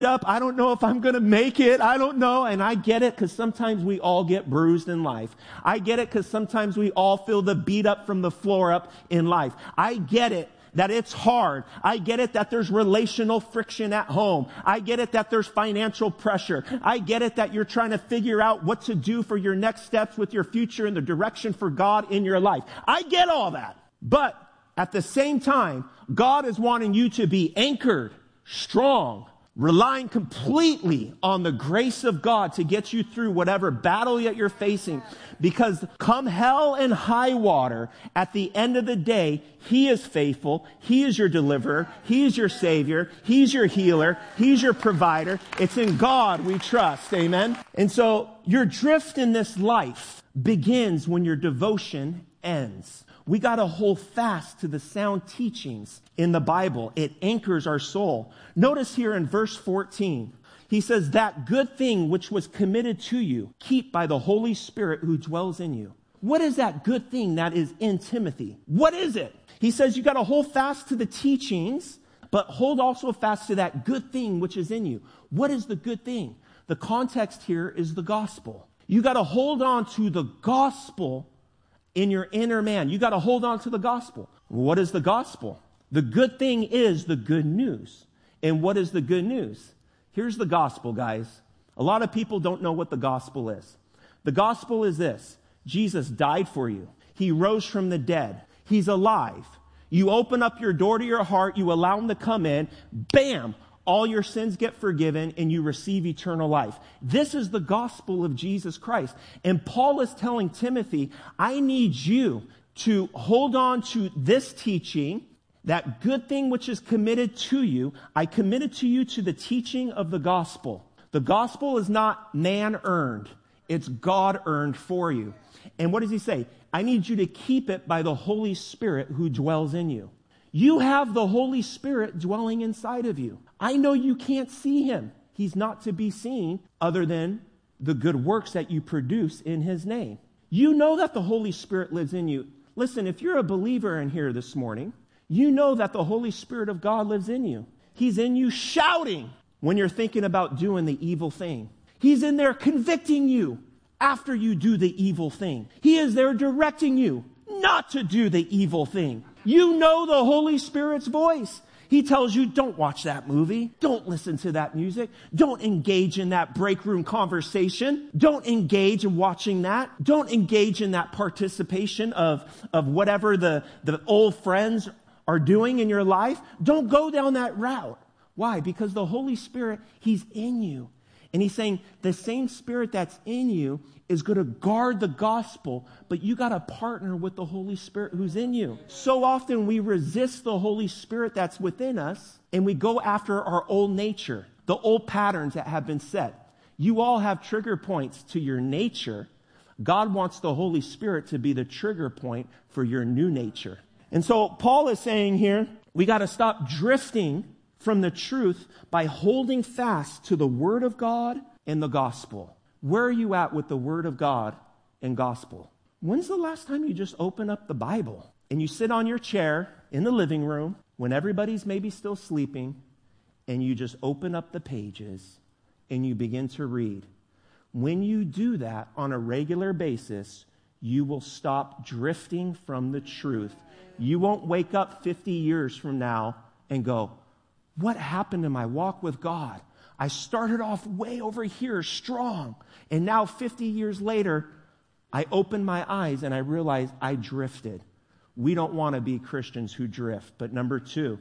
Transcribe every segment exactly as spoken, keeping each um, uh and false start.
up. I don't know if I'm going to make it. I don't know. And I get it because sometimes we all get bruised in life. I get it because sometimes we all feel the beat up from the floor up in life. I get it that it's hard. I get it that there's relational friction at home. I get it that there's financial pressure. I get it that you're trying to figure out what to do for your next steps with your future and the direction for God in your life. I get all that. But at the same time, God is wanting you to be anchored, strong, relying completely on the grace of God to get you through whatever battle that you're facing. Because come hell and high water, at the end of the day, He is faithful. He is your deliverer. He is your savior. He's your healer. He's your provider. It's in God we trust. Amen. And so your drift in this life begins when your devotion ends. We got to hold fast to the sound teachings in the Bible. It anchors our soul. Notice here in verse fourteen, he says, that good thing which was committed to you, keep by the Holy Spirit who dwells in you. What is that good thing that is in Timothy? What is it? He says you got to hold fast to the teachings, but hold also fast to that good thing which is in you. What is the good thing? The context here is the gospel. You got to hold on to the gospel in your inner man. You got to hold on to the gospel. What is the gospel? The good thing is the good news. And what is the good news? Here's the gospel, guys. A lot of people don't know what the gospel is. The gospel is this. Jesus died for you. He rose from the dead. He's alive. You open up your door to your heart. You allow Him to come in. Bam! All your sins get forgiven and you receive eternal life. This is the gospel of Jesus Christ. And Paul is telling Timothy, I need you to hold on to this teaching, that good thing which is committed to you. I committed to you to the teaching of the gospel. The gospel is not man-earned. It's God-earned for you. And what does he say? I need you to keep it by the Holy Spirit who dwells in you. You have the Holy Spirit dwelling inside of you. I know you can't see Him. He's not to be seen other than the good works that you produce in His name. You know that the Holy Spirit lives in you. Listen, if you're a believer in here this morning, you know that the Holy Spirit of God lives in you. He's in you shouting when you're thinking about doing the evil thing. He's in there convicting you after you do the evil thing. He is there directing you not to do the evil thing. You know the Holy Spirit's voice. He tells you, don't watch that movie. Don't listen to that music. Don't engage in that break room conversation. Don't engage in watching that. Don't engage in that participation of, of whatever the, the old friends are doing in your life. Don't go down that route. Why? Because the Holy Spirit, He's in you. And He's saying the same Spirit that's in you is going to guard the gospel, but you got to partner with the Holy Spirit who's in you. So often we resist the Holy Spirit that's within us, and we go after our old nature, the old patterns that have been set. You all have trigger points to your nature. God wants the Holy Spirit to be the trigger point for your new nature. And so Paul is saying here, we got to stop drifting from the truth by holding fast to the Word of God and the gospel. Where are you at with the Word of God and gospel? When's the last time you just open up the Bible and you sit on your chair in the living room when everybody's maybe still sleeping and you just open up the pages and you begin to read? When you do that on a regular basis, you will stop drifting from the truth. You won't wake up fifty years from now and go, what happened in my walk with God? I started off way over here strong, and now fifty years later, I opened my eyes and I realized I drifted. We don't want to be Christians who drift. But number two,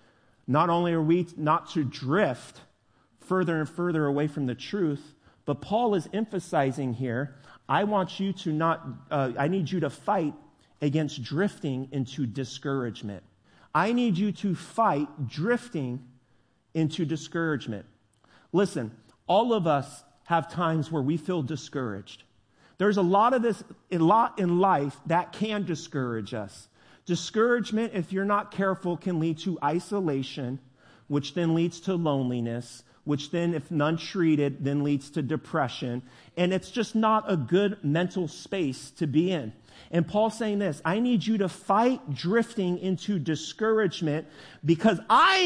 not only are we not to drift further and further away from the truth, but Paul is emphasizing here, I want you to not, uh, I need you to fight against drifting into discouragement. I need you to fight drifting into discouragement. Listen, all of us have times where we feel discouraged. There's a lot of this, a lot in life that can discourage us. Discouragement, if you're not careful, can lead to isolation, which then leads to loneliness, which then, if none treated, then leads to depression. And it's just not a good mental space to be in. And Paul's saying this, I need you to fight drifting into discouragement because I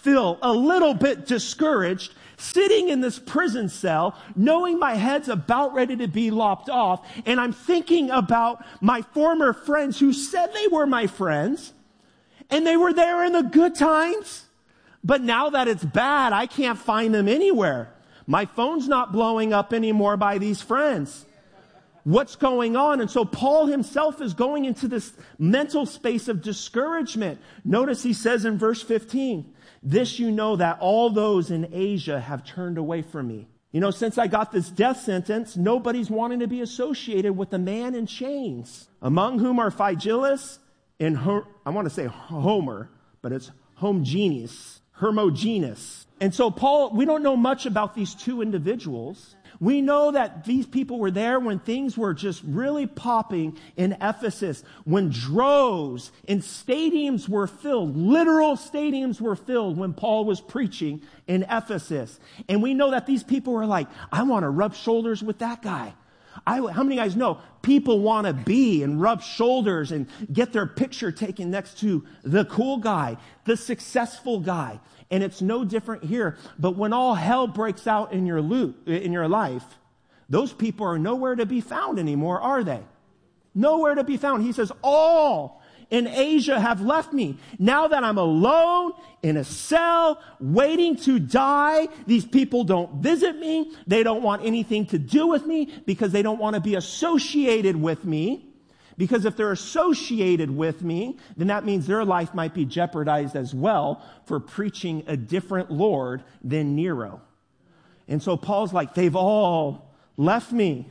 feel a little bit discouraged, sitting in this prison cell, knowing my head's about ready to be lopped off, and I'm thinking about my former friends who said they were my friends, and they were there in the good times, but now that it's bad, I can't find them anywhere. My phone's not blowing up anymore by these friends. What's going on? And so Paul himself is going into this mental space of discouragement. Notice he says in verse fifteen, this you know that all those in Asia have turned away from me. You know, since I got this death sentence, nobody's wanting to be associated with the man in chains, among whom are Phygellus and Her- I want to say Homer, but it's Homogenes, Hermogenes. And so Paul, we don't know much about these two individuals. We know that these people were there when things were just really popping in Ephesus, when droves and stadiums were filled, literal stadiums were filled when Paul was preaching in Ephesus. And we know that these people were like, I want to rub shoulders with that guy. I, how many of you guys know people want to be and rub shoulders and get their picture taken next to the cool guy, the successful guy? And it's no different here. But when all hell breaks out in your loot, in your life, those people are nowhere to be found anymore, are they? Nowhere to be found. He says, all in Asia have left me. Now that I'm alone in a cell, waiting to die, these people don't visit me. They don't want anything to do with me because they don't want to be associated with me. Because if they're associated with me, then that means their life might be jeopardized as well for preaching a different Lord than Nero. And so Paul's like, they've all left me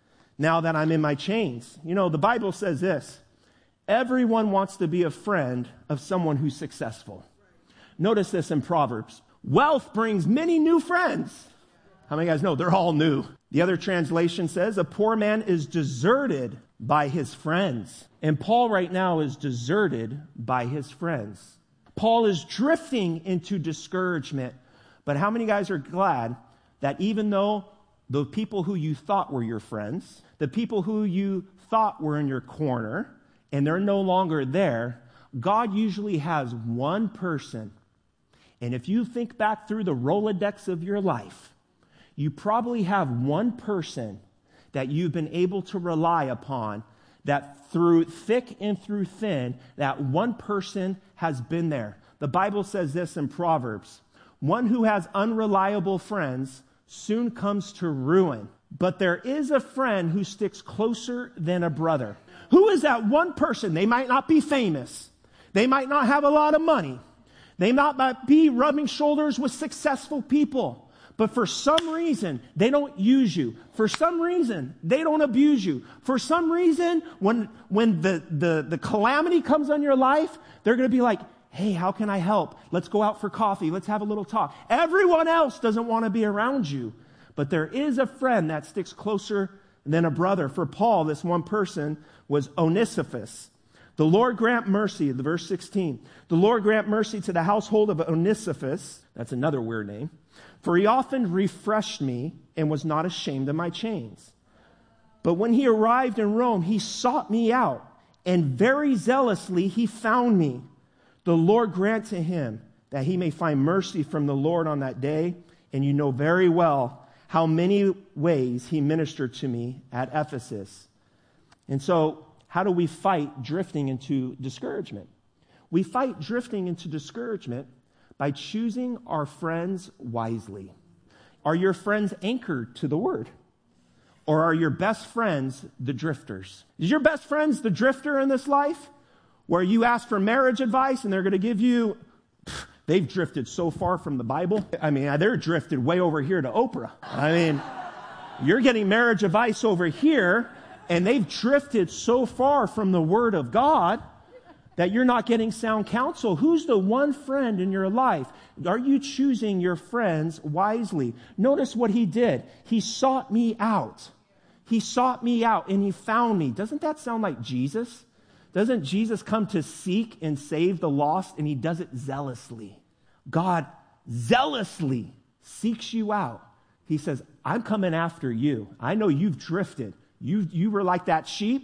now that I'm in my chains. You know, the Bible says this, everyone wants to be a friend of someone who's successful. Notice this in Proverbs. Wealth brings many new friends. How many of you guys know they're all new? The other translation says, a poor man is deserted by his friends. And Paul right now is deserted by his friends. Paul is drifting into discouragement. But how many guys are glad that even though the people who you thought were your friends, the people who you thought were in your corner, and they're no longer there, God usually has one person. And if you think back through the Rolodex of your life, you probably have one person that you've been able to rely upon, that through thick and through thin, that one person has been there. The Bible says this in Proverbs, one who has unreliable friends soon comes to ruin, but there is a friend who sticks closer than a brother. Who is that one person? They might not be famous. They might not have a lot of money. They might not be rubbing shoulders with successful people. But for some reason, they don't use you. For some reason, they don't abuse you. For some reason, when, when the, the, the calamity comes on your life, they're going to be like, hey, how can I help? Let's go out for coffee. Let's have a little talk. Everyone else doesn't want to be around you. But there is a friend that sticks closer than a brother. For Paul, this one person was Onesiphorus. The Lord grant mercy, the verse sixteen. The Lord grant mercy to the household of Onesiphorus. That's another weird name. For he often refreshed me and was not ashamed of my chains. But when he arrived in Rome, he sought me out, and very zealously he found me. The Lord grant to him that he may find mercy from the Lord on that day. And you know very well how many ways he ministered to me at Ephesus. And so, how do we fight drifting into discouragement? We fight drifting into discouragement by choosing our friends wisely. Are your friends anchored to the Word? Or are your best friends the drifters? Is your best friends the drifter in this life? Where you ask for marriage advice and they're going to give you, pff, they've drifted so far from the Bible. I mean, they're drifted way over here to Oprah. I mean, you're getting marriage advice over here and they've drifted so far from the Word of God that you're not getting sound counsel. Who's the one friend in your life? Are you choosing your friends wisely? Notice what he did. He sought me out. He sought me out and he found me. Doesn't that sound like Jesus? Doesn't Jesus come to seek and save the lost, and he does it zealously? God zealously seeks you out. He says, I'm coming after you. I know you've drifted. You, you were like that sheep,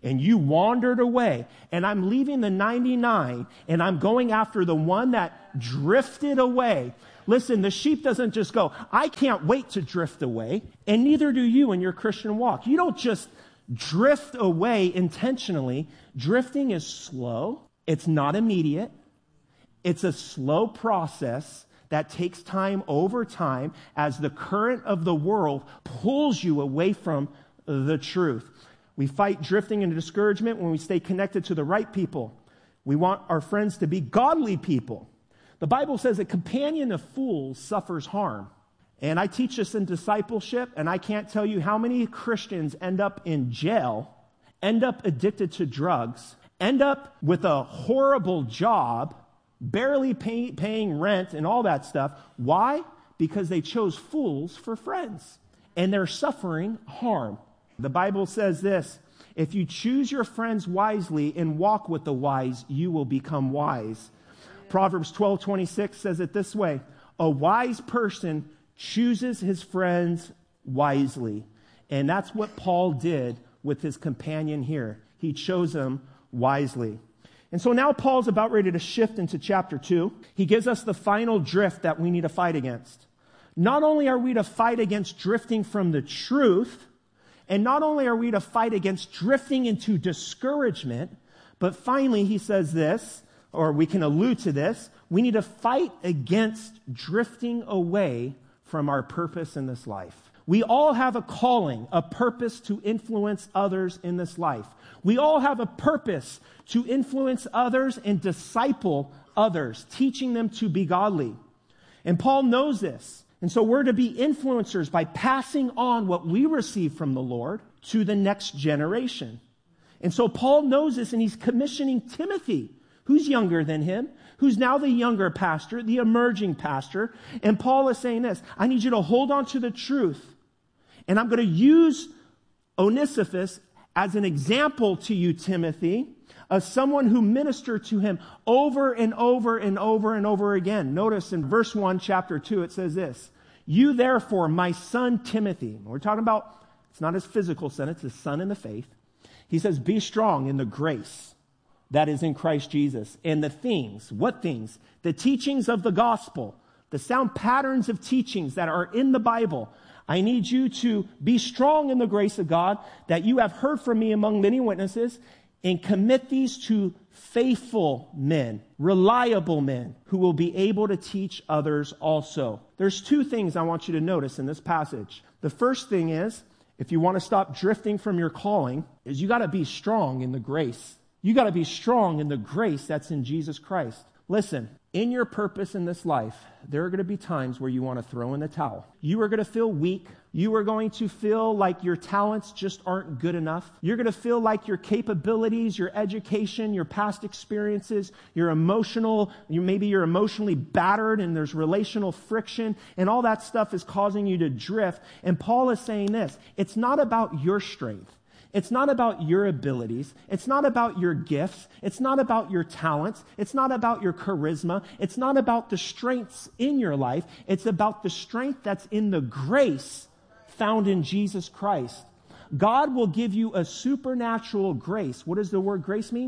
and you wandered away, and I'm leaving the ninety-nine, and I'm going after the one that drifted away. Listen, the sheep doesn't just go, I can't wait to drift away, and neither do you in your Christian walk. You don't just drift away intentionally. Drifting is slow. It's not immediate. It's a slow process that takes time over time as the current of the world pulls you away from the truth. We fight drifting and discouragement when we stay connected to the right people. We want our friends to be godly people. The Bible says a companion of fools suffers harm. And I teach this in discipleship, and I can't tell you how many Christians end up in jail, end up addicted to drugs, end up with a horrible job, barely pay, paying rent and all that stuff. Why? Because they chose fools for friends, and they're suffering harm. The Bible says this, if you choose your friends wisely and walk with the wise, you will become wise. Proverbs twelve twenty-six says it this way, a wise person chooses his friends wisely. And that's what Paul did with his companion here. He chose them wisely. And so now Paul's about ready to shift into chapter two. He gives us the final drift that we need to fight against. Not only are we to fight against drifting from the truth, and not only are we to fight against drifting into discouragement, but finally he says this, or we can allude to this, we need to fight against drifting away from our purpose in this life. We all have a calling, a purpose to influence others in this life. We all have a purpose to influence others and disciple others, teaching them to be godly. And Paul knows this. And so we're to be influencers by passing on what we receive from the Lord to the next generation. And so Paul knows this, and he's commissioning Timothy, who's younger than him, who's now the younger pastor, the emerging pastor. And Paul is saying this, I need you to hold on to the truth. And I'm going to use Onesiphorus as an example to you, Timothy, of someone who ministered to him over and over and over and over again. Notice in verse one, chapter two, it says this, you therefore, my son Timothy, we're talking about, it's not his physical son, it's his son in the faith. He says, be strong in the grace that is in Christ Jesus. And the things, what things? The teachings of the gospel, the sound patterns of teachings that are in the Bible. I need you to be strong in the grace of God that you have heard from me among many witnesses, and commit these to faithful men, reliable men, who will be able to teach others also. There's two things I want you to notice in this passage. The first thing is, if you want to stop drifting from your calling, is you got to be strong in the grace. You got to be strong in the grace that's in Jesus Christ. Listen, in your purpose in this life, there are going to be times where you want to throw in the towel. You are going to feel weak. You are going to feel like your talents just aren't good enough. You're going to feel like your capabilities, your education, your past experiences, your emotional, you, maybe you're emotionally battered and there's relational friction, and all that stuff is causing you to drift. And Paul is saying this, it's not about your strength. It's not about your abilities. It's not about your gifts. It's not about your talents. It's not about your charisma. It's not about the strengths in your life. It's about the strength that's in the grace found in Jesus Christ. God will give you a supernatural grace. What does the word grace mean?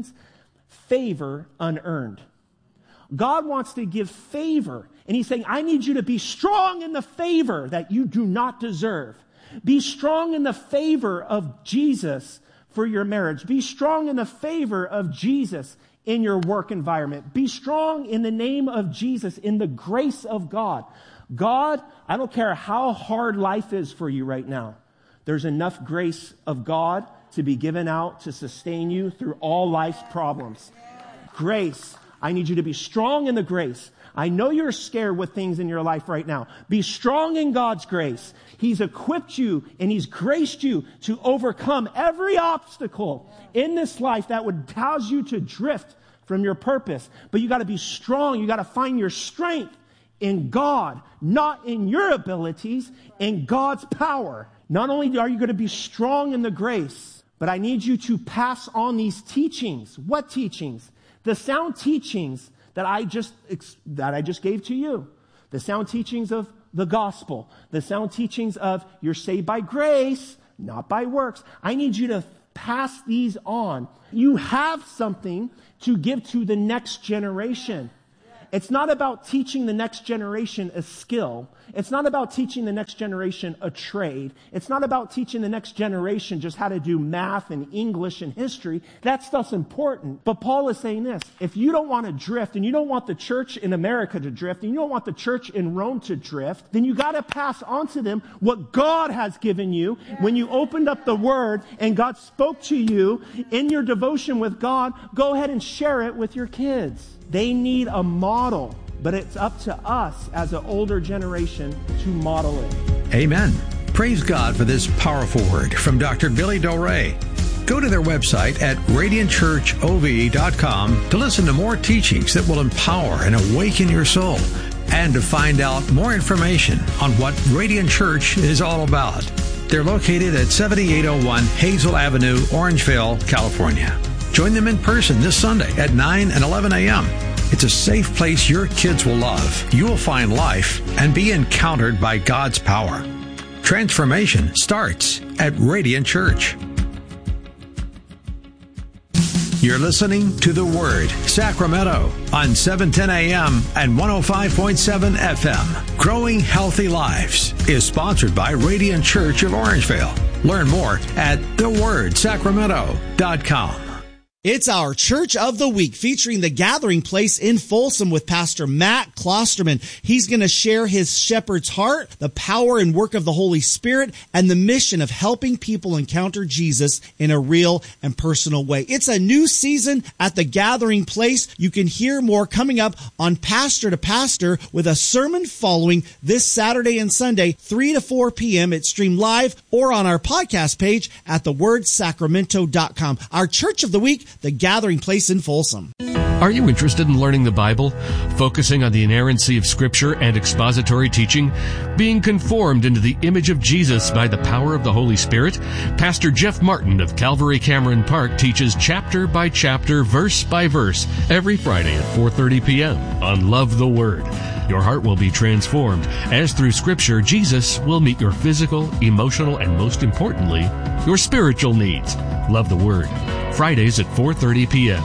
Favor unearned. God wants to give favor. And he's saying, I need you to be strong in the favor that you do not deserve. Be strong in the favor of Jesus for your marriage. Be strong in the favor of Jesus in your work environment. Be strong in the name of Jesus, in the grace of God. God, I don't care how hard life is for you right now. There's enough grace of God to be given out to sustain you through all life's problems. Grace. I need you to be strong in the grace. I know you're scared with things in your life right now. Be strong in God's grace. He's equipped you and He's graced you to overcome every obstacle in this life that would cause you to drift from your purpose. But you got to be strong. You got to find your strength in God, not in your abilities, in God's power. Not only are you going to be strong in the grace, but I need you to pass on these teachings. What teachings? The sound teachings that I just that I just gave to you. The sound teachings of the gospel. The sound teachings of you're saved by grace, not by works. I need you to pass these on. You have something to give to the next generation. It's not about teaching the next generation a skill. It's not about teaching the next generation a trade. It's not about teaching the next generation just how to do math and English and history. That stuff's important. But Paul is saying this: if you don't want to drift, and you don't want the church in America to drift, and you don't want the church in Rome to drift, then you got to pass on to them what God has given you. When you opened up the Word and God spoke to you in your devotion with God, go ahead and share it with your kids. They need a model, but it's up to us as an older generation to model it. Amen. Praise God for this powerful word from Doctor Billy Del Rey. Go to their website at radiant church o v dot com to listen to more teachings that will empower and awaken your soul, and to find out more information on what Radiant Church is all about. They're located at seventy-eight oh one Hazel Avenue, Orangeville, California. Join them in person this Sunday at nine and eleven a.m. It's a safe place your kids will love. You will find life and be encountered by God's power. Transformation starts at Radiant Church. You're listening to The Word, Sacramento, on seven ten a.m. and one oh five point seven F M. Growing Healthy Lives is sponsored by Radiant Church of Orangeville. Learn more at the word sacramento dot com. It's our Church of the Week, featuring the Gathering Place in Folsom with Pastor Matt Klosterman. He's going to share his shepherd's heart, the power and work of the Holy Spirit, and the mission of helping people encounter Jesus in a real and personal way. It's a new season at the Gathering Place. You can hear more coming up on Pastor to Pastor, with a sermon following this Saturday and Sunday, three to four p.m. It's streamed live or on our podcast page at the word sacramento dot com. Our Church of the Week, the Gathering Place in Folsom. Are you interested in learning the Bible, focusing on the inerrancy of Scripture and expository teaching, being conformed into the image of Jesus by the power of the Holy Spirit? Pastor Jeff Martin of Calvary Cameron Park teaches chapter by chapter, verse by verse, every Friday at four thirty p.m. on Love the Word. Your heart will be transformed as through Scripture, Jesus will meet your physical, emotional, and most importantly, your spiritual needs. Love the Word. Fridays at four thirty p.m.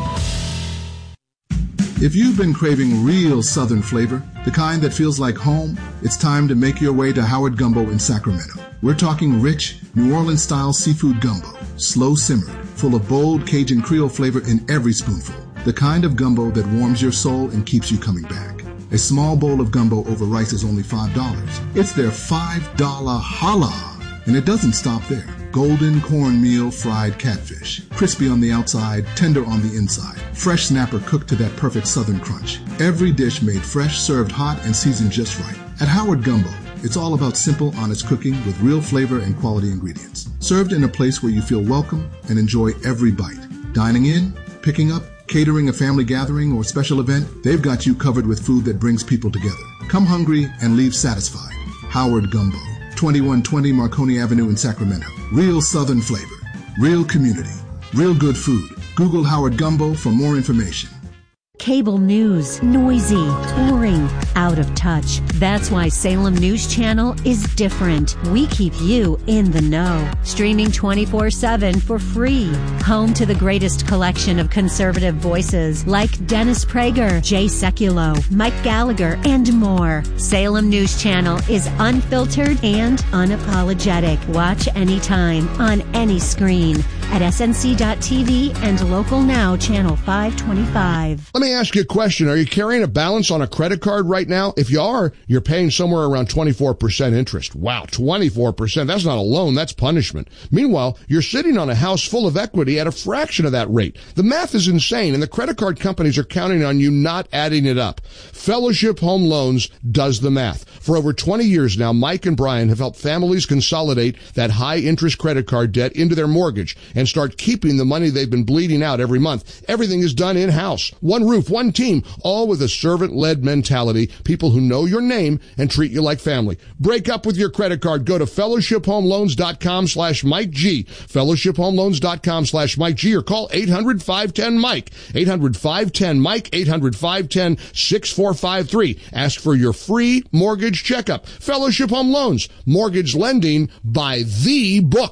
If you've been craving real Southern flavor, the kind that feels like home, it's time to make your way to Howard Gumbo in Sacramento. We're talking rich, New Orleans-style seafood gumbo, slow-simmered, full of bold Cajun Creole flavor in every spoonful. The kind of gumbo that warms your soul and keeps you coming back. A small bowl of gumbo over rice is only five dollars. It's their five dollar holla, and it doesn't stop there. Golden cornmeal fried catfish, crispy on the outside, tender on the inside. Fresh snapper cooked to that perfect Southern crunch. Every dish made fresh, served hot, and seasoned just right. At Howard Gumbo, it's all about simple, honest cooking with real flavor and quality ingredients. Served in a place where you feel welcome and enjoy every bite. Dining in, picking up, catering a family gathering or special event, they've got you covered with food that brings people together. Come hungry and leave satisfied. Howard Gumbo, twenty-one twenty Marconi Avenue in Sacramento. Real Southern flavor, real community, real good food. Google Howard Gumbo for more information. Cable news, noisy, boring, out of touch. That's why Salem News Channel is different. We keep you in the know. Streaming twenty-four seven for free. Home to the greatest collection of conservative voices like Dennis Prager, Jay Sekulow, Mike Gallagher, and more. Salem News Channel is unfiltered and unapologetic. Watch anytime, on any screen, at S N C dot T V and Local Now Channel five twenty-five. Let me ask you a question. Are you carrying a balance on a credit card right now? If you are, you're paying somewhere around twenty-four percent interest. Wow, twenty-four percent. That's not a loan, that's punishment. Meanwhile, you're sitting on a house full of equity at a fraction of that rate. The math is insane, and the credit card companies are counting on you not adding it up. Fellowship Home Loans does the math. For over twenty years now, Mike and Brian have helped families consolidate that high-interest credit card debt into their mortgage and start keeping the money they've been bleeding out every month. Everything is done in-house. One roof, one team, all with a servant-led mentality, people who know your name and treat you like family. Break up with your credit card. Go to fellowship home loans dot com slash Mike G, fellowship home loans dot com slash Mike G, or call eight hundred, five one zero, Mike, eight hundred, five one zero, Mike, eight hundred, five one zero, six four five three. Ask for your free mortgage checkup. Fellowship Home Loans, mortgage lending by the book.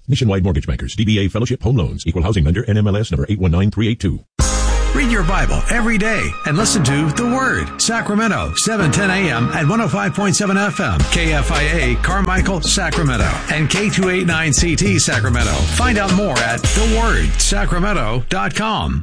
Nationwide Mortgage Bankers, D B A Fellowship Home Loans, Equal Housing Lender, N M L S number eight one nine three eight two. Read your Bible every day and listen to The Word, Sacramento, seven ten a.m. at one oh five point seven F M, K F I A, Carmichael, Sacramento, and K two eighty-nine C T, Sacramento. Find out more at the word sacramento dot com.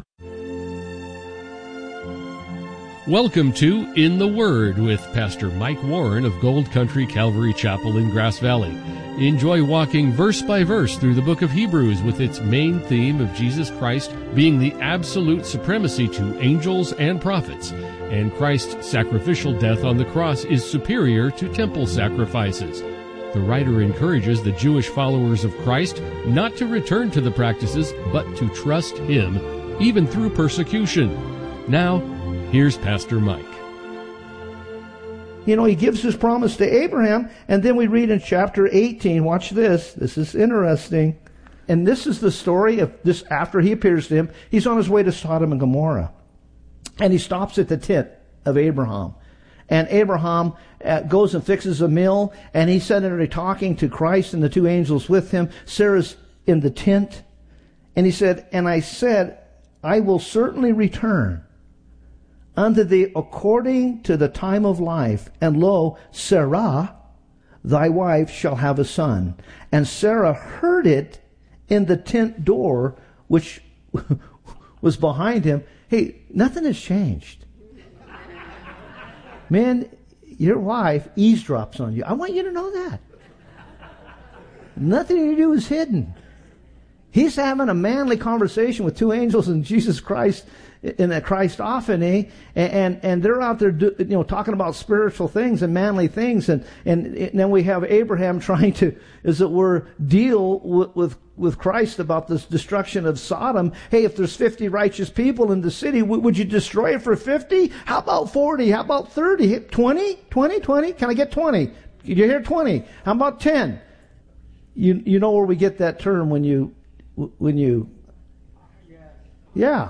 Welcome to In the Word with Pastor Mike Warren of Gold Country Calvary Chapel in Grass Valley. Enjoy walking verse by verse through the book of Hebrews with its main theme of Jesus Christ being the absolute supremacy to angels and prophets, and Christ's sacrificial death on the cross is superior to temple sacrifices. The writer encourages the Jewish followers of Christ not to return to the practices, but to trust Him, even through persecution. Now, here's Pastor Mike. You know, he gives his promise to Abraham, and then we read in chapter eighteen, watch this, this is interesting, and this is the story of this after he appears to him. He's on his way to Sodom and Gomorrah, and he stops at the tent of Abraham. And Abraham uh, goes and fixes a meal, and he's sitting there talking to Christ and the two angels with him. Sarah's in the tent, and he said, and I said, I will certainly return unto thee according to the time of life, and lo, Sarah, thy wife, shall have a son. And Sarah heard it in the tent door, which was behind him. Hey, nothing has changed. Man, your wife eavesdrops on you. I want you to know that. Nothing you do is hidden. He's having a manly conversation with two angels and Jesus Christ in a Christophany, and, and and they're out there, do, you know, talking about spiritual things and manly things, and, and and then we have Abraham trying to, as it were, deal with, with with Christ about this destruction of Sodom. Hey, if there's fifty righteous people in the city, w- would you destroy it for fifty? How about forty? How about thirty? twenty? twenty? twenty? Can I get twenty? Did you hear twenty? How about ten? You you know where we get that term when you when you yeah.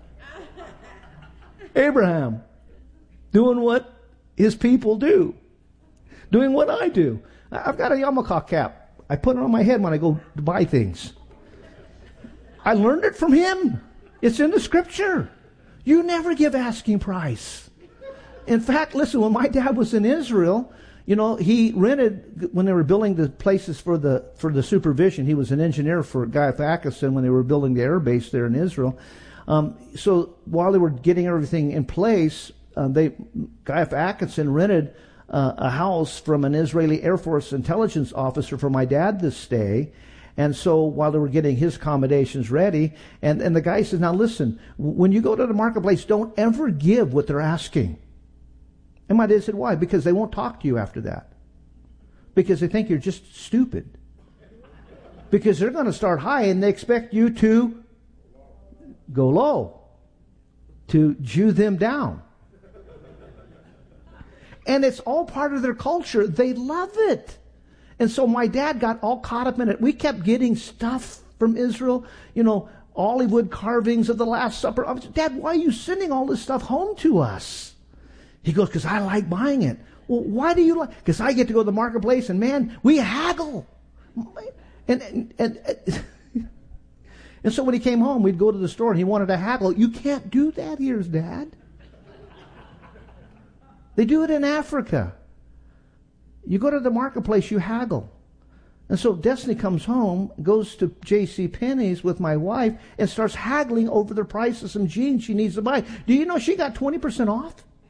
Abraham, doing what his people do, doing what I do. I've got a yarmulke cap. I put it on my head when I go to buy things. I learned it from him. It's in the scripture. You never give asking price. In fact, listen, when my dad was in Israel, you know, he rented, when they were building the places for the for the supervision, he was an engineer for Guyaf Atkinson when they were building the air base there in Israel. Um, so while they were getting everything in place, uh, they Guyaf Atkinson rented uh, a house from an Israeli Air Force intelligence officer for my dad to stay. And so while they were getting his accommodations ready, and, and the guy says, now listen, when you go to the marketplace, don't ever give what they're asking. And my dad said, why? Because they won't talk to you after that. Because they think you're just stupid. Because they're going to start high and they expect you to go low, to Jew them down. And it's all part of their culture. They love it. And so my dad got all caught up in it. We kept getting stuff from Israel, you know, olive wood carvings of the Last Supper. I was, Dad, why are you sending all this stuff home to us? He goes, because I like buying it. Well, why do you like? Because I get to go to the marketplace and, man, we haggle. And, and, and, and And so when he came home, we'd go to the store and he wanted to haggle. You can't do that here, Dad. They do it in Africa. You go to the marketplace, you haggle. And so Destiny comes home, goes to J C Penney's with my wife, and starts haggling over the price of some jeans she needs to buy. Do you know she got twenty percent off?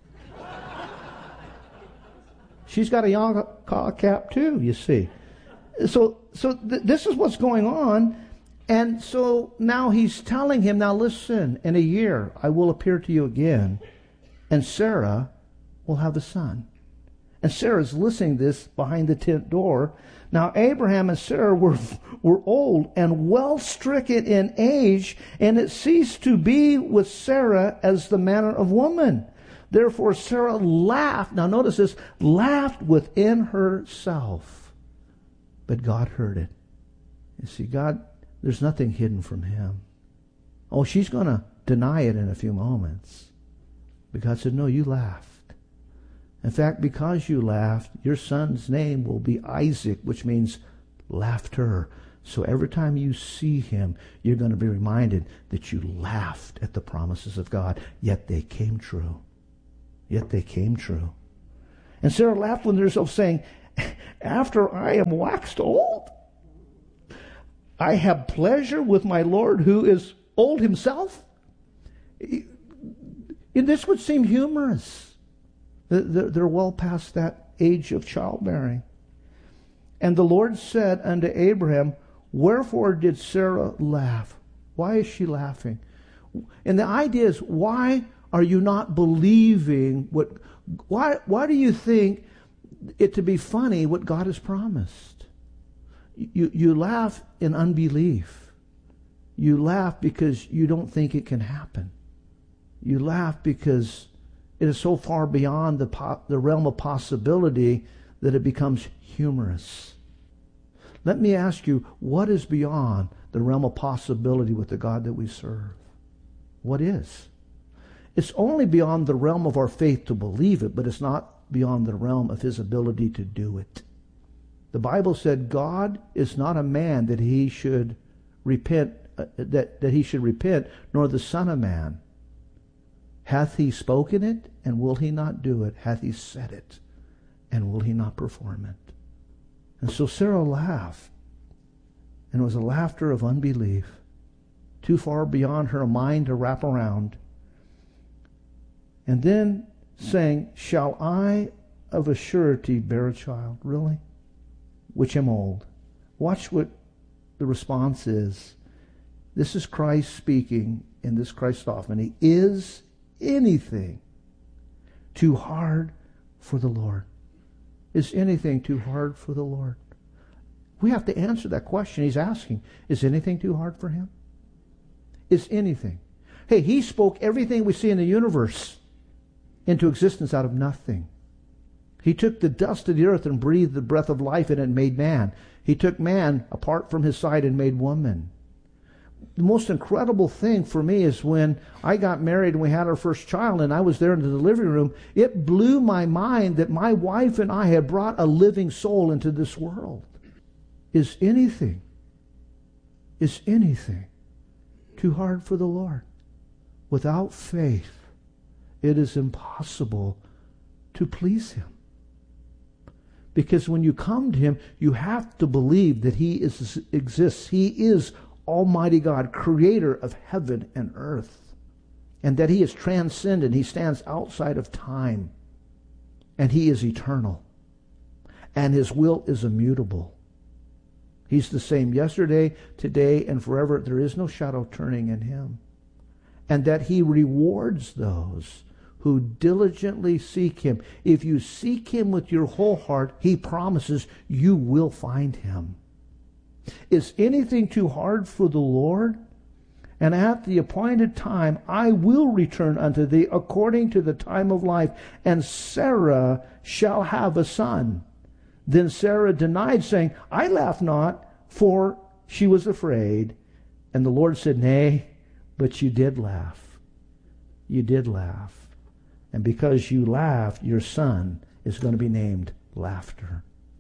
She's got a yarmulke cap too, you see. So, so th- this is what's going on. And so now he's telling him, now listen, in a year I will appear to you again, and Sarah will have a son. And Sarah's listening to this behind the tent door. Now Abraham and Sarah were, were old and well stricken in age, and it ceased to be with Sarah as the manner of woman. Therefore Sarah laughed, now notice this, laughed within herself. But God heard it. You see, God, there's nothing hidden from him. Oh, she's going to deny it in a few moments. But God said, no, you laughed. In fact, because you laughed, your son's name will be Isaac, which means laughter. So every time you see him, you're going to be reminded that you laughed at the promises of God, yet they came true. Yet they came true. And Sarah laughed within herself, saying, after I am waxed old, I have pleasure with my Lord who is old himself. This would seem humorous. They're well past that age of childbearing. And the Lord said unto Abraham, wherefore did Sarah laugh? Why is she laughing? And the idea is, why are you not believing what, why, why do you think it to be funny what God has promised? You, you laugh in unbelief. You laugh because you don't think it can happen. You laugh because it is so far beyond the, po- the realm of possibility that it becomes humorous. Let me ask you, what is beyond the realm of possibility with the God that we serve? What is? It's only beyond the realm of our faith to believe it, but it's not beyond the realm of his ability to do it. The Bible said God is not a man that he should repent, uh, that, that he should repent, nor the Son of Man. Hath he spoken it, and will he not do it? Hath he said it, and will he not perform it? And so Sarah laughed, and it was a laughter of unbelief, too far beyond her mind to wrap around. And then saying, shall I of a surety bear a child? Really? Which am old. Watch what the response is. This is Christ speaking in this Christophany. Is anything too hard for the Lord? Is anything too hard for the Lord? We have to answer that question he's asking. Is anything too hard for him? Is anything? Hey, he spoke everything we see in the universe into existence out of nothing. He took the dust of the earth and breathed the breath of life in it and made man. He took man apart from his side and made woman. The most incredible thing for me is when I got married and we had our first child and I was there in the delivery room, it blew my mind that my wife and I had brought a living soul into this world. Is anything, is anything too hard for the Lord? Without faith, it is impossible to please him. Because when you come to him, you have to believe that he is, exists. He is Almighty God, creator of heaven and earth. And that he is transcendent. He stands outside of time. And he is eternal. And his will is immutable. He's the same yesterday, today, and forever. There is no shadow turning in him. And that he rewards those who diligently seek him. If you seek him with your whole heart, he promises you will find him. Is anything too hard for the Lord? And at the appointed time I will return unto thee according to the time of life, and Sarah shall have a son. Then Sarah denied, saying, I laugh not, for she was afraid. And the Lord said, Nay, but you did laugh. You did laugh. And because you laughed, your son is going to be named Laughter.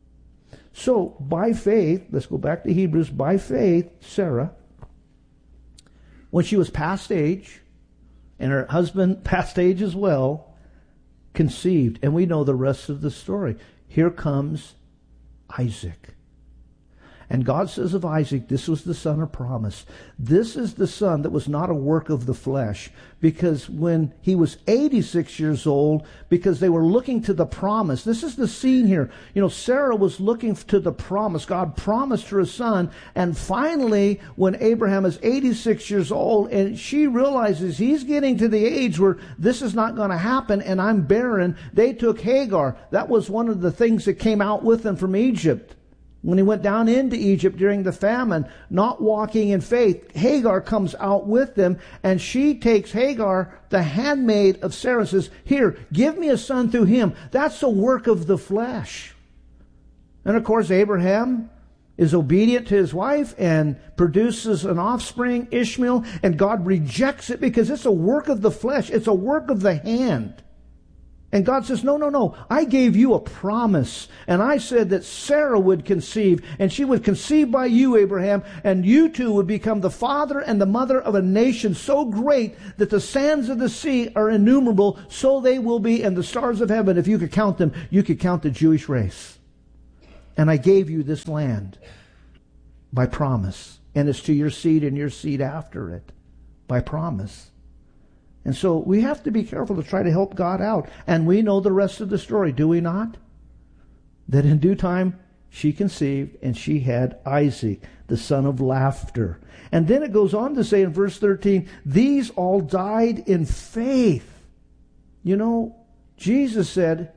So, by faith, let's go back to Hebrews, by faith, Sarah, when she was past age, and her husband past age as well, conceived. And we know the rest of the story. Here comes Isaac. And God says of Isaac, this was the son of promise. This is the son that was not a work of the flesh. Because when he was eighty-six years old, because they were looking to the promise. This is the scene here. You know, Sarah was looking to the promise. God promised her a son. And finally, when Abraham is eighty-six years old, and she realizes he's getting to the age where this is not going to happen, and I'm barren, they took Hagar. That was one of the things that came out with them from Egypt. When he went down into Egypt during the famine, not walking in faith, Hagar comes out with them, and she takes Hagar, the handmaid of Sarah, and says, here, give me a son through him. That's the work of the flesh. And of course, Abraham is obedient to his wife and produces an offspring, Ishmael, and God rejects it because it's a work of the flesh. It's a work of the hand. And God says, no, no, no. I gave you a promise. And I said that Sarah would conceive, and she would conceive by you, Abraham, and you two would become the father and the mother of a nation so great that the sands of the sea are innumerable, so they will be, and the stars of heaven, if you could count them, you could count the Jewish race. And I gave you this land by promise. And it's to your seed and your seed after it by promise. And so we have to be careful to try to help God out. And we know the rest of the story, do we not? That in due time she conceived and she had Isaac, the son of laughter. And then it goes on to say in verse thirteen, these all died in faith. You know, Jesus said,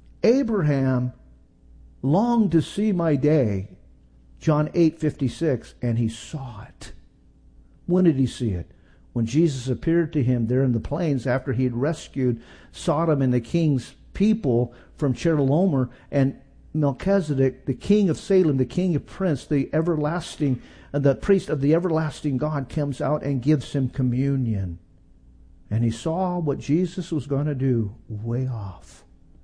Abraham longed to see my day, John eight fifty-six, and he saw it. When did he see it? When Jesus appeared to him there in the plains after he had rescued Sodom and the king's people from Chedorlaomer, and Melchizedek, the king of Salem, the king of Prince, the everlasting, the priest of the everlasting God, comes out and gives him communion. And he saw what Jesus was going to do way off.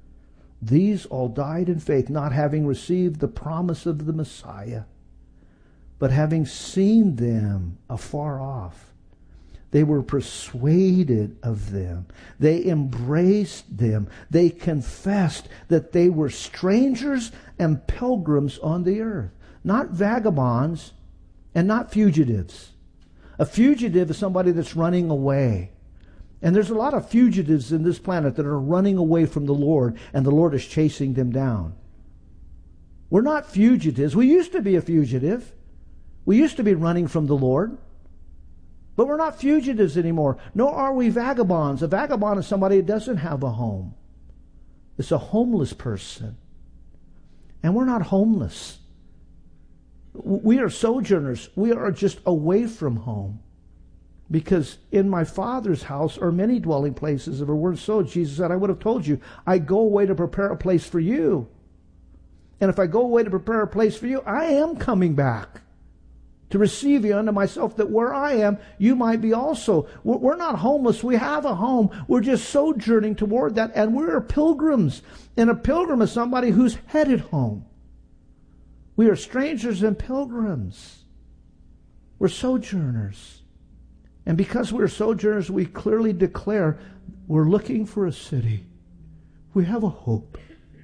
These all died in faith, not having received the promise of the Messiah, but having seen them afar off. They were persuaded of them. They embraced them. They confessed that they were strangers and pilgrims on the earth, not vagabonds and not fugitives. A fugitive is somebody that's running away. And there's a lot of fugitives in this planet that are running away from the Lord, and the Lord is chasing them down. We're not fugitives. We used to be a fugitive. We used to be running from the Lord. But we're not fugitives anymore. Nor are we vagabonds. A vagabond is somebody who doesn't have a home. It's a homeless person. And we're not homeless. We are sojourners. We are just away from home. Because in my Father's house are many dwelling places. If it weren't so, Jesus said, I would have told you, I go away to prepare a place for you. And if I go away to prepare a place for you, I am coming back to receive you unto myself, that where I am, you might be also. We're not homeless. We have a home. We're just sojourning toward that, and we're pilgrims. And a pilgrim is somebody who's headed home. We are strangers and pilgrims. We're sojourners. And because we're sojourners, we clearly declare we're looking for a city. We have a hope.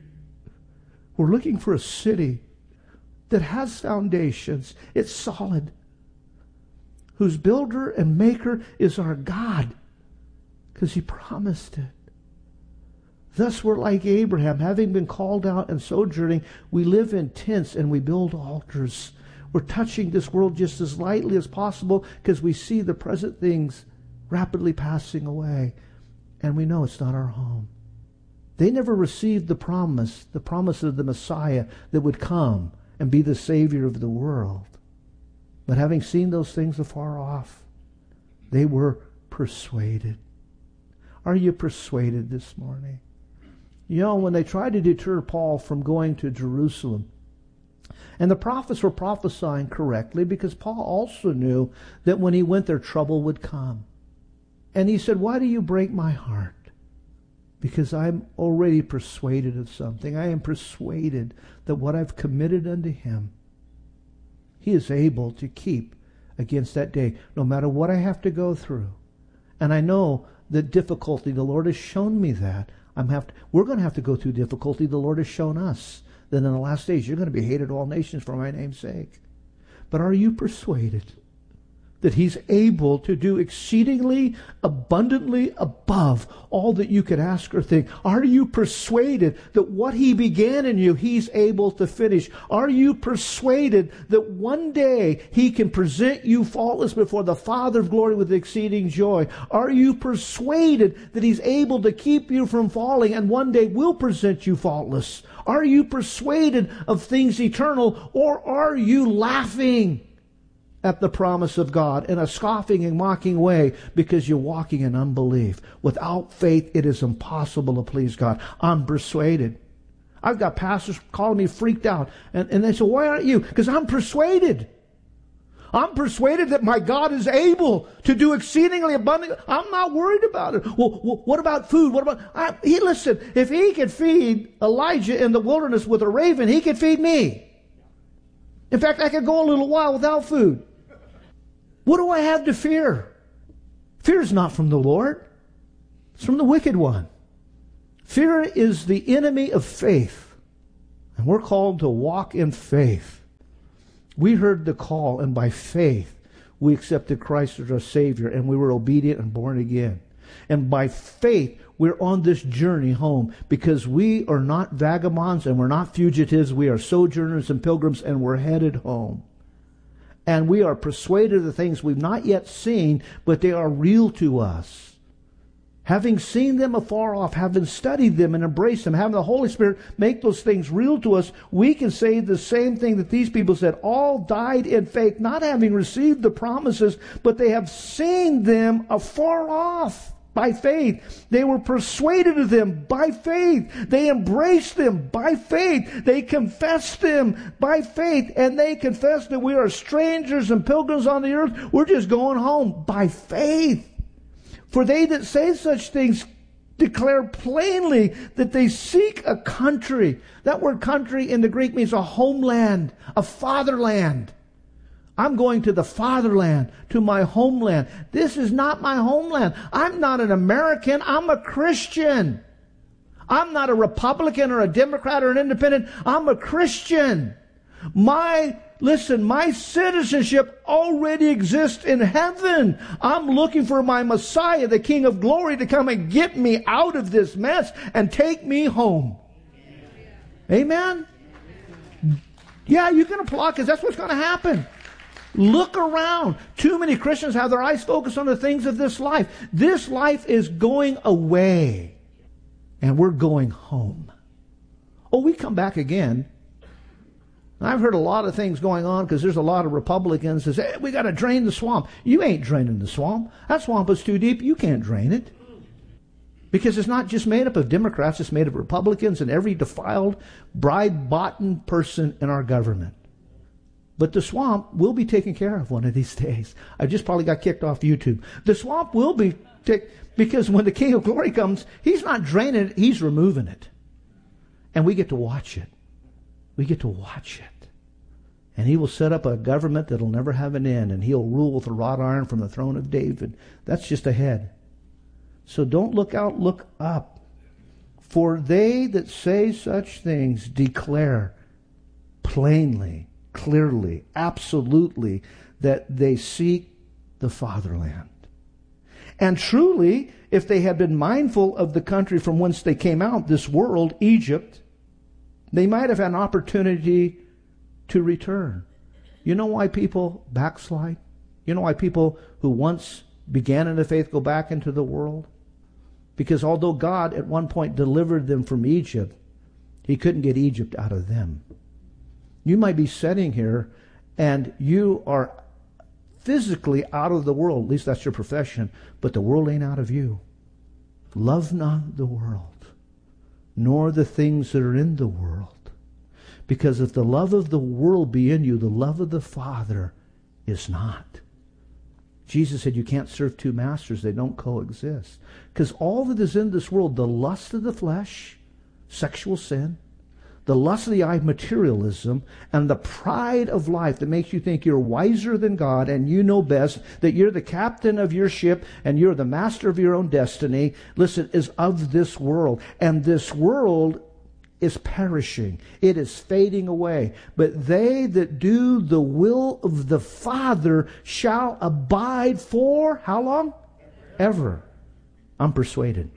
We're looking for a city that has foundations. It's solid. Whose builder and maker is our God, because he promised it. Thus we're like Abraham, having been called out and sojourning, we live in tents and we build altars. We're touching this world just as lightly as possible because we see the present things rapidly passing away, and we know it's not our home. They never received the promise, the promise of the Messiah that would come and be the Savior of the world. But having seen those things afar off, they were persuaded. Are you persuaded this morning? You know, when they tried to deter Paul from going to Jerusalem, and the prophets were prophesying correctly, because Paul also knew that when he went there, trouble would come. And he said, why do you break my heart? Because I'm already persuaded of something. I am persuaded that what I've committed unto him, he is able to keep against that day, no matter what I have to go through. And I know the difficulty, the Lord has shown me that. I'm have to, we're going to have to go through difficulty. The Lord has shown us that in the last days you're going to be hated of all nations for my name's sake. But are you persuaded that he's able to do exceedingly abundantly above all that you could ask or think? Are you persuaded that what he began in you, he's able to finish? Are you persuaded that one day he can present you faultless before the Father of glory with exceeding joy? Are you persuaded that he's able to keep you from falling and one day will present you faultless? Are you persuaded of things eternal, or are you laughing at the promise of God in a scoffing and mocking way because you're walking in unbelief? Without faith, it is impossible to please God. I'm persuaded. I've got pastors calling me freaked out. And, and they say, why aren't you? Because I'm persuaded. I'm persuaded that my God is able to do exceedingly abundantly. I'm not worried about it. Well, what about food? What about... I, he Listen, if he could feed Elijah in the wilderness with a raven, he could feed me. In fact, I could go a little while without food. What do I have to fear? Fear is not from the Lord. It's from the wicked one. Fear is the enemy of faith. And we're called to walk in faith. We heard the call, and by faith we accepted Christ as our Savior, and we were obedient and born again. And by faith we're on this journey home, because we are not vagabonds and we're not fugitives. We are sojourners and pilgrims, and we're headed home. And we are persuaded of the things we've not yet seen, but they are real to us. Having seen them afar off, having studied them and embraced them, having the Holy Spirit make those things real to us, we can say the same thing that these people said. All died in faith, not having received the promises, but they have seen them afar off by faith. They were persuaded of them by faith. They embraced them by faith. They confessed them by faith. And they confessed that we are strangers and pilgrims on the earth. We're just going home by faith. For they that say such things declare plainly that they seek a country. That word country in the Greek means a homeland, a fatherland. I'm going to the fatherland, to my homeland. This is not my homeland. I'm not an American. I'm a Christian. I'm not a Republican or a Democrat or an independent. I'm a Christian. My Listen, my citizenship already exists in heaven. I'm looking for my Messiah, the King of Glory, to come and get me out of this mess and take me home. Amen? Yeah, you can applaud, because that's what's going to happen. Look around. Too many Christians have their eyes focused on the things of this life. This life is going away, and we're going home. Oh, we come back again. I've heard a lot of things going on, because there's a lot of Republicans that say, hey, we got to drain the swamp. You ain't draining the swamp. That swamp is too deep. You can't drain it. Because it's not just made up of Democrats. It's made of Republicans and every defiled, bribe-bought person in our government. But the swamp will be taken care of one of these days. I just probably got kicked off YouTube. The swamp will be taken, because when the King of Glory comes, he's not draining it. He's removing it. And we get to watch it. We get to watch it. And he will set up a government that will never have an end, and he'll rule with a wrought iron from the throne of David. That's just ahead. So don't look out, look up. For they that say such things declare plainly, clearly, absolutely, that they seek the fatherland. And truly, if they had been mindful of the country from whence they came out, this world, Egypt, they might have had an opportunity to return. You know why people backslide? You know why people who once began in the faith go back into the world? Because although God at one point delivered them from Egypt, he couldn't get Egypt out of them. You might be sitting here and you are physically out of the world. At least that's your profession. But the world ain't out of you. Love not the world, nor the things that are in the world. Because if the love of the world be in you, the love of the Father is not. Jesus said you can't serve two masters. They don't coexist. Because all that is in this world, the lust of the flesh, sexual sin, the lust of the eye, materialism, and the pride of life that makes you think you're wiser than God and you know best, that you're the captain of your ship and you're the master of your own destiny, listen, is of this world. And this world is perishing. It is fading away. But they that do the will of the Father shall abide for how long? Ever. I'm persuaded.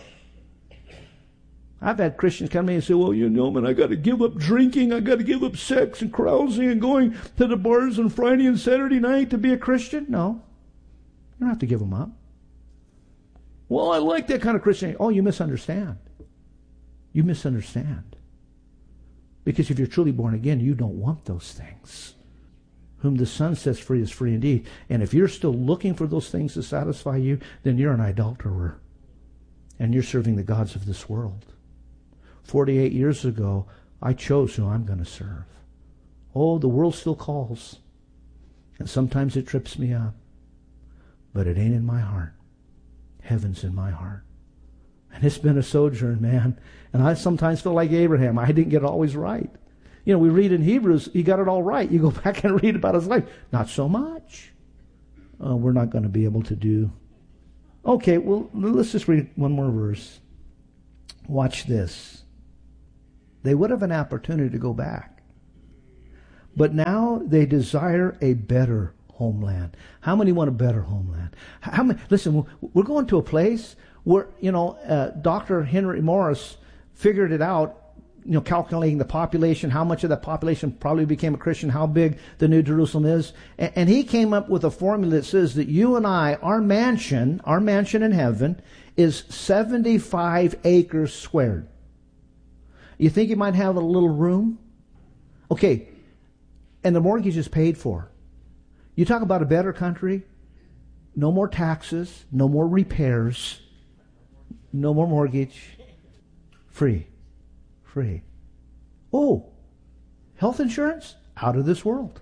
I've had Christians come to me and say, well, you know, man, I got to give up drinking. I got to give up sex and carousing and going to the bars on Friday and Saturday night to be a Christian. No. You don't have to give them up. Well, I like that kind of Christianity. Oh, you misunderstand. You misunderstand. Because if you're truly born again, you don't want those things. Whom the Son sets free is free indeed. And if you're still looking for those things to satisfy you, then you're an adulterer. And you're serving the gods of this world. forty-eight years ago, I chose who I'm going to serve. Oh, the world still calls. And sometimes it trips me up. But it ain't in my heart. Heaven's in my heart. And it's been a sojourn, man. And I sometimes feel like Abraham. I didn't get it always right. You know, we read in Hebrews, he got it all right. You go back and read about his life. Not so much. Uh, we're not going to be able to do. Okay, well, let's just read one more verse. Watch this. They would have an opportunity to go back. But now they desire a better homeland. How many want a better homeland? How many? Listen, we're going to a place where, you know, uh, Doctor Henry Morris figured it out, you know, calculating the population, how much of that population probably became a Christian, how big the New Jerusalem is. And, and he came up with a formula that says that you and I, our mansion, our mansion in heaven is seventy-five acres squared. You think you might have a little room? Okay. And the mortgage is paid for. You talk about a better country, no more taxes, no more repairs, no more mortgage, free, free. Oh, health insurance? Out of this world.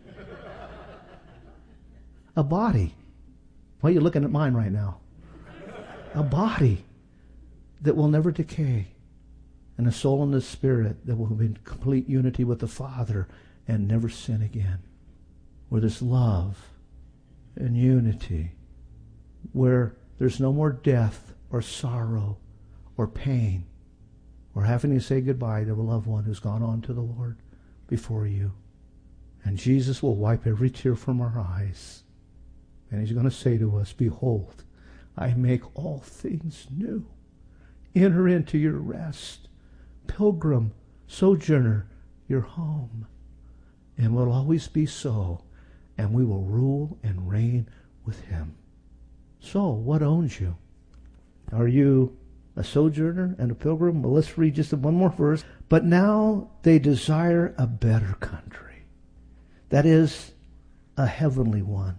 A body. Why are you looking at mine right now? A body that will never decay, and a soul and a spirit that will be in complete unity with the Father and never sin again. Where there's love and unity, where there's no more death or sorrow or pain or having to say goodbye to a loved one who's gone on to the Lord before you. And Jesus will wipe every tear from our eyes. And he's going to say to us, behold, I make all things new. Enter into your rest. Pilgrim, sojourner, your home. And will always be so. And we will rule and reign with him. So, what owns you? Are you a sojourner and a pilgrim? Well, let's read just one more verse. But now they desire a better country. That is, a heavenly one.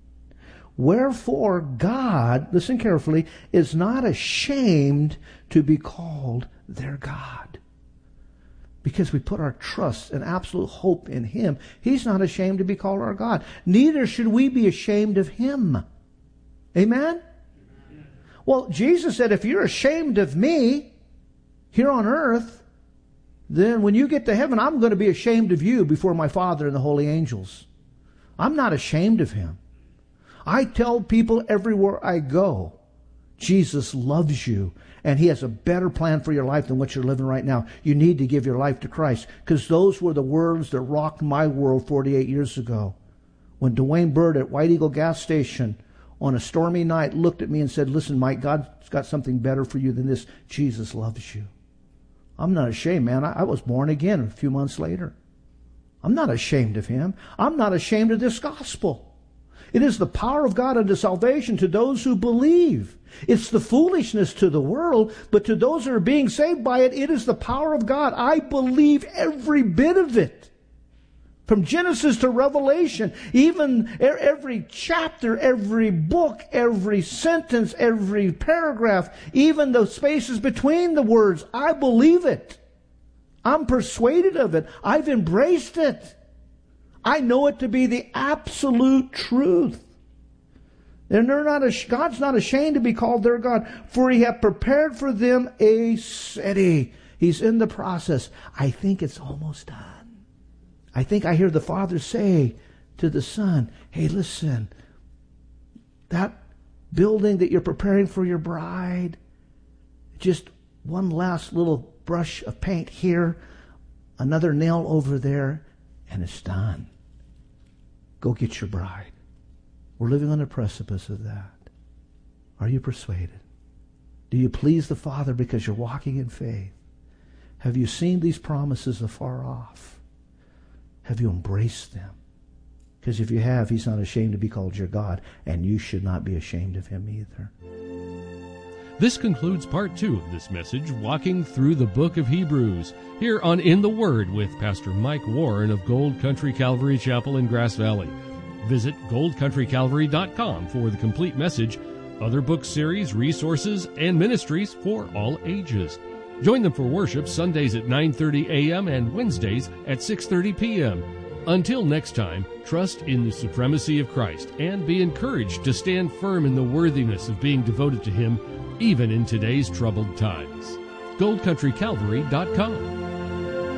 Wherefore God, listen carefully, is not ashamed to be called their God. Because we put our trust and absolute hope in him. He's not ashamed to be called our God. Neither should we be ashamed of him. Amen? Well, Jesus said, if you're ashamed of me here on earth, then when you get to heaven, I'm going to be ashamed of you before my Father and the holy angels. I'm not ashamed of him. I tell people everywhere I go, Jesus loves you. And he has a better plan for your life than what you're living right now. You need to give your life to Christ. Because those were the words that rocked my world forty-eight years ago. When Dwayne Bird at White Eagle gas station on a stormy night looked at me and said, listen, Mike, God's got something better for you than this. Jesus loves you. I'm not ashamed, man. I, I was born again a few months later. I'm not ashamed of him. I'm not ashamed of this gospel. It is the power of God unto salvation to those who believe. It's the foolishness to the world, but to those who are being saved by it, it is the power of God. I believe every bit of it. From Genesis to Revelation, even every chapter, every book, every sentence, every paragraph, even the spaces between the words, I believe it. I'm persuaded of it. I've embraced it. I know it to be the absolute truth. And they're not, God's not ashamed to be called their God, for he hath prepared for them a city. He's in the process. I think it's almost done. I think I hear the Father say to the Son, hey, listen, that building that you're preparing for your bride, just one last little brush of paint here, another nail over there, and it's done. Go get your bride. We're living on the precipice of that. Are you persuaded? Do you please the Father because you're walking in faith? Have you seen these promises afar off? Have you embraced them? Because if you have, he's not ashamed to be called your God, and you should not be ashamed of him either. This concludes part two of this message, Walking Through the Book of Hebrews, here on In the Word with Pastor Mike Warren of Gold Country Calvary Chapel in Grass Valley. Visit gold country calvary dot com for the complete message, other book series, resources, and ministries for all ages. Join them for worship Sundays at nine thirty a.m. and Wednesdays at six thirty p.m. Until next time, trust in the supremacy of Christ and be encouraged to stand firm in the worthiness of being devoted to Him even in today's troubled times. gold country calvary dot com